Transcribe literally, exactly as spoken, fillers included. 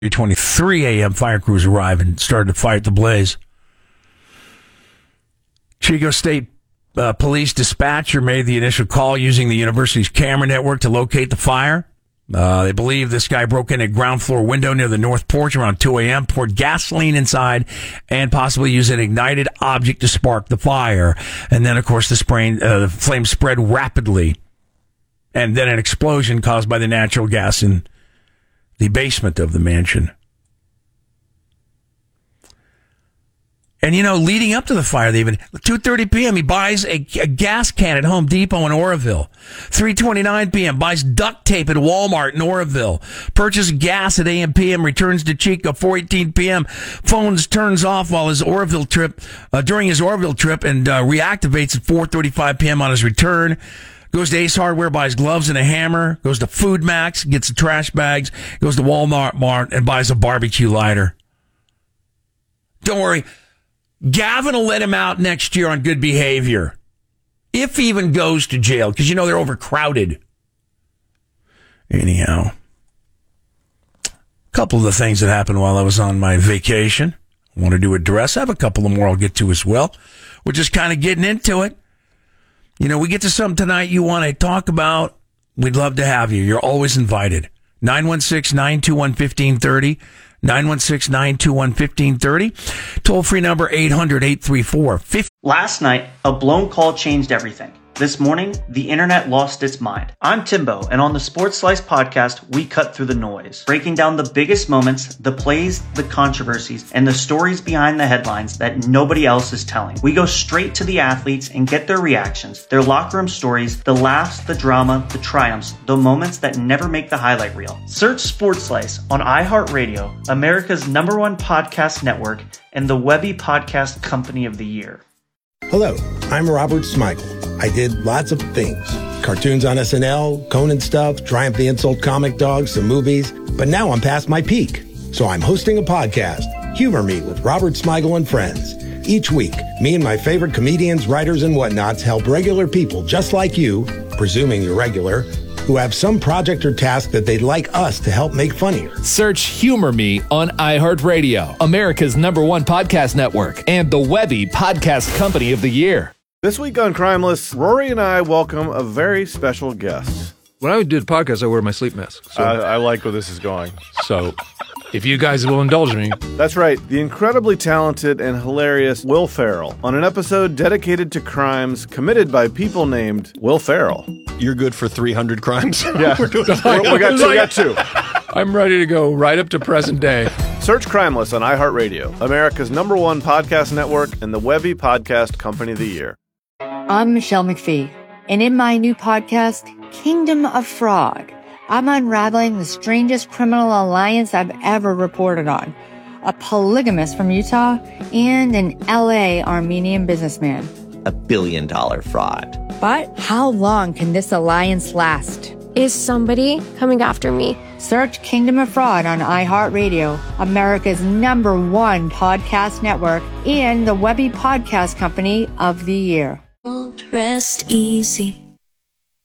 three twenty-three a.m., fire crews arrived and started to fight the blaze. Chico State uh, Police dispatcher made the initial call using the university's camera network to locate the fire. Uh, they believe this guy broke in a ground floor window near the north porch around two a.m., poured gasoline inside, and possibly used an ignited object to spark the fire. And then, of course, the, sprain, uh, the flame spread rapidly. And then an explosion caused by the natural gas in the basement of the mansion. And, you know, leading up to the fire, they even, two thirty p.m., he buys a, a gas can at Home Depot in Oroville. three twenty-nine p.m., buys duct tape at Walmart in Oroville. Purchases gas at A M P M, returns to Chico. four eighteen p.m., phones turns off while his Oroville trip, uh, during his Oroville trip, and uh, reactivates at four thirty-five p.m. on his return. Goes to Ace Hardware, buys gloves and a hammer. Goes to Food Max, gets the trash bags. Goes to Walmart and buys a barbecue lighter. Don't worry. Gavin will let him out next year on good behavior. If he even goes to jail, because you know they're overcrowded. Anyhow, a couple of the things that happened while I was on my vacation, I wanted to address. I have a couple of more I'll get to as well. We're just kind of getting into it. You know, we get to something tonight you want to talk about, we'd love to have you. You're always invited. nine one six, nine two one, one five three zero. nine one six, nine two one, one five three zero. Toll-free number eight hundred, eight three four, five. Last night, a blown call changed everything. This morning, the internet lost its mind. I'm Timbo, and on the Sports Slice podcast, we cut through the noise, breaking down the biggest moments, the plays, the controversies, and the stories behind the headlines that nobody else is telling. We go straight to the athletes and get their reactions, their locker room stories, the laughs, the drama, the triumphs, the moments that never make the highlight reel. Search Sports Slice on iHeartRadio, America's number one podcast network, and the Webby Podcast Company of the Year. Hello, I'm Robert Smigel. I did lots of things. Cartoons on S N L, Conan stuff, Triumph the Insult comic dogs, some movies. But now I'm past my peak. So I'm hosting a podcast, Humor Me with Robert Smigel and Friends. Each week, me and my favorite comedians, writers, and whatnots help regular people just like you, presuming you're regular, who have some project or task that they'd like us to help make funnier. Search Humor Me on iHeartRadio, America's number one podcast network, and the Webby Podcast Company of the Year. This week on Crimeless, Rory and I welcome a very special guest. When I do the podcast, I wear my sleep mask. So, I, I like where this is going. So, if you guys will indulge me. That's right, the incredibly talented and hilarious Will Ferrell on an episode dedicated to crimes committed by people named Will Ferrell. You're good for three hundred crimes? Yeah, we're doing we, we, got two, we got two. I'm ready to go right up to present day. Search Crimeless on iHeartRadio, America's number one podcast network, and the Webby Podcast Company of the Year. I'm Michelle McPhee, and in my new podcast, Kingdom of Fraud, I'm unraveling the strangest criminal alliance I've ever reported on. A polygamist from Utah and an L A Armenian businessman. A billion dollar fraud. But how long can this alliance last? Is somebody coming after me? Search Kingdom of Fraud on iHeartRadio, America's number one podcast network, and the Webby Podcast Company of the Year. Rest easy.